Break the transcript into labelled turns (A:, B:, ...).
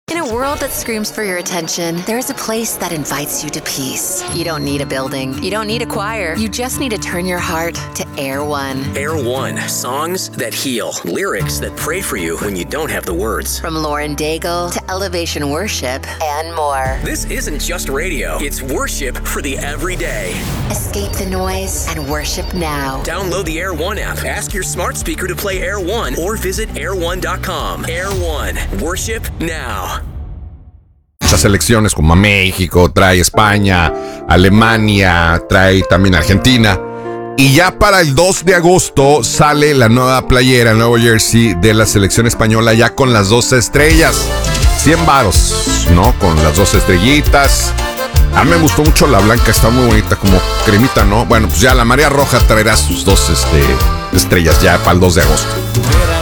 A: In a world that screams for your attention, there's a place that invites you to peace. You don't need a building. You don't need a choir. You just need to turn your heart to Air One.
B: Air One. Songs that heal. Lyrics that pray for you when you don't have the words.
A: From Lauren Daigle to Elevation Worship and more.
B: This isn't just radio. It's worship for the everyday.
A: Escape the noise and worship now.
B: Download the Air One app. Ask your smart speaker to play Air One or visit air1.com. Air One. Worship now.
C: Muchas selecciones como a México, trae España, Alemania, trae también Argentina. Y ya para el 2 de agosto sale la nueva playera, el nuevo jersey de la selección española, ya con las 12 estrellas. 100 varos, ¿no? Con las 12 estrellitas. A mí me gustó mucho la blanca, está muy bonita, como cremita, ¿no? Bueno, pues ya la marea roja traerá sus 2 estrellas ya para el 2 de agosto.